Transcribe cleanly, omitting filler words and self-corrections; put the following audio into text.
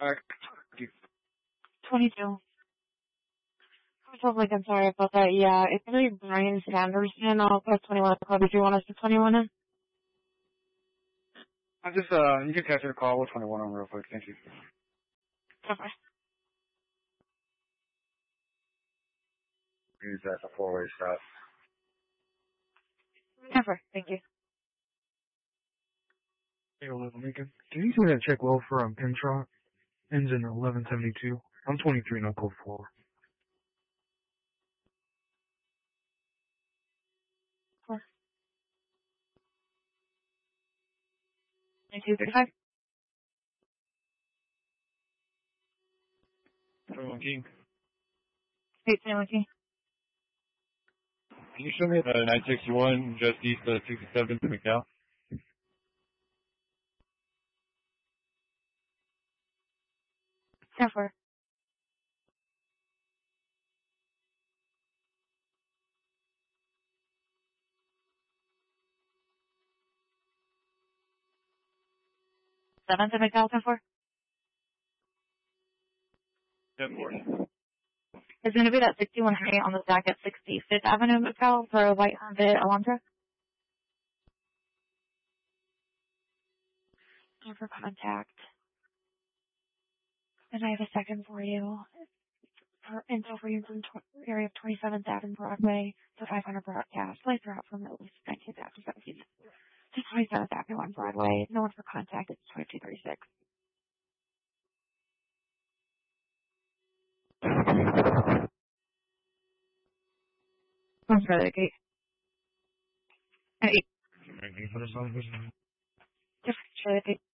Alright. 22. I'm totally sorry about that. Yeah, it's really Brian Sanderson. I'll put 21 at the club if you want us to 21 in. I'm just, you can catch your call with 21 on real quick. Thank you. Okay. Use that as a four-way stop. Never. Thank you. Hey, Lincoln. Can you do that check well for Pintrot? Ends in 1172. I'm 23 no code 4. Four. 2235. 21 King. 21 King. Can you show me the 961 just east of 67th and McDowell? Never. Seventh and McDowell 10-4. 10-4. It's going to be that 61 Hay on the stack at 65th Avenue, McDowell, for a white Honda Elantra. For contact. And I have a second for you. For info for you from area of 27th Avenue Broadway to 500 broadcast. Lights are out from at least 19th Avenue, 17th to 27th Avenue on Broadway. No one for contact. It's 2236. I'm sorry, the gate. Hey. Different, Charlie.